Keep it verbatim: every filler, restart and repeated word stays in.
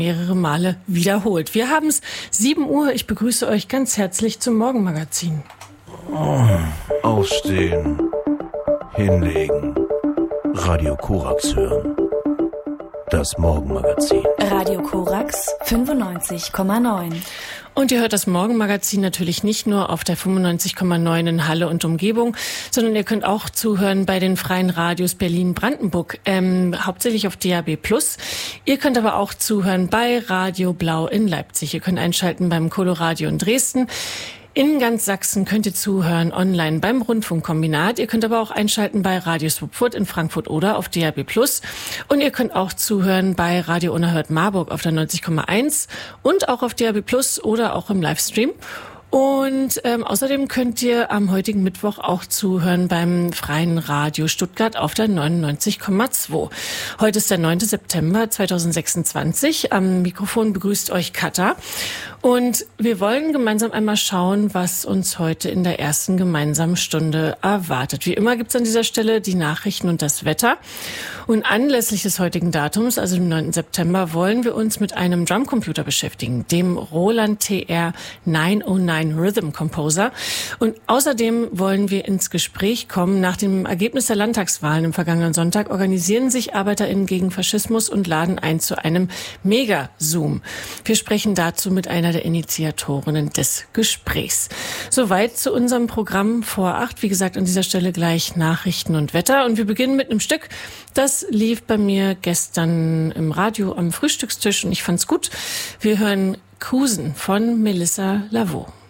mehrere Male wiederholt. Wir haben es sieben Uhr. Ich begrüße euch ganz herzlich zum Morgenmagazin. Oh, aufstehen, hinlegen, Radio Korax hören. Das Morgenmagazin. Radio Korax fünfundneunzig Komma neun. Und ihr hört das Morgenmagazin natürlich nicht nur auf der fünfundneunzig Komma neun in Halle und Umgebung, sondern ihr könnt auch zuhören bei den freien Radios Berlin-Brandenburg, ähm, hauptsächlich auf D A B plus. Ihr könnt aber auch zuhören bei Radio Blau in Leipzig. Ihr könnt einschalten beim Coloradio in Dresden. In ganz Sachsen könnt ihr zuhören online beim Rundfunkkombinat. Ihr könnt aber auch einschalten bei Radio Swupfurt in Frankfurt oder auf D A B plus. Und ihr könnt auch zuhören bei Radio Unerhört Marburg auf der neunzig Komma eins und auch auf D A B plus oder auch im Livestream. Und ähm, außerdem könnt ihr am heutigen Mittwoch auch zuhören beim Freien Radio Stuttgart auf der neunundneunzig Komma zwei. Heute ist der neunte September zweitausendsechsundzwanzig. Am Mikrofon begrüßt euch Katha. Und wir wollen gemeinsam einmal schauen, was uns heute in der ersten gemeinsamen Stunde erwartet. Wie immer gibt's an dieser Stelle die Nachrichten und das Wetter. Und anlässlich des heutigen Datums, also dem neunten September, wollen wir uns mit einem Drumcomputer beschäftigen, dem Roland T R neunhundertneun Rhythm Composer. Und außerdem wollen wir ins Gespräch kommen. Nach dem Ergebnis der Landtagswahlen im vergangenen Sonntag organisieren sich ArbeiterInnen gegen Faschismus und laden ein zu einem Mega-Zoom. Wir sprechen dazu mit einer der Initiatorinnen des Gesprächs. Soweit zu unserem Programm vor acht. Wie gesagt, an dieser Stelle gleich Nachrichten und Wetter. Und wir beginnen mit einem Stück, das lief bei mir gestern im Radio am Frühstückstisch und ich fand's gut. Wir hören Kusen von Melissa Lavo.